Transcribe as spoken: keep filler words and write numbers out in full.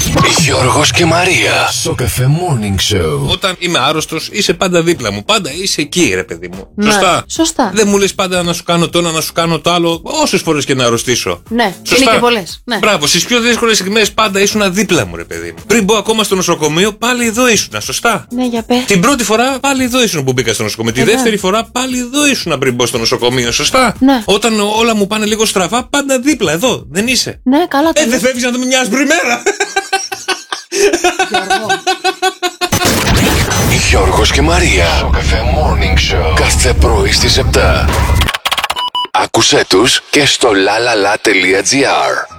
Γιώργος και Μαρία. Σοκαφέ Morning Show. Όταν είμαι άρρωστος, είσαι πάντα δίπλα μου. Πάντα είσαι εκεί, ρε παιδί μου. Ναι. Σωστά. Σωστά. Δεν μου λες πάντα να σου κάνω το ένα, να σου κάνω το άλλο, όσες φορές και να αρρωστήσω. Ναι, Σωστά. είναι και πολλές. Ναι. Μπράβο, στις πιο δύσκολες στιγμές πάντα ήσουν δίπλα μου, ρε παιδί μου. Πριν μπω ακόμα στο νοσοκομείο, πάλι εδώ ήσουν. Σωστά. Ναι, για πες. Την πρώτη φορά πάλι εδώ ήσουν που μπήκα στο νοσοκομείο. Τη Ε, δεύτερη ναι. φορά πάλι εδώ ήσουν πριν μπω στο νοσοκομείο. Σωστά. Ναι. Όταν όλα μου πάνε λίγο στραβά, πάντα δίπλα εδώ. Δεν είσαι. Ναι, καλά το Ε, δεν φεύγεις να δούμε μια άσπρη μέρα. Γιώργος και Μαρία. Σοκαφέ Morning Show. Κάθε πρωί στις επτά. Άκουσέ τους και στο lalala.gr.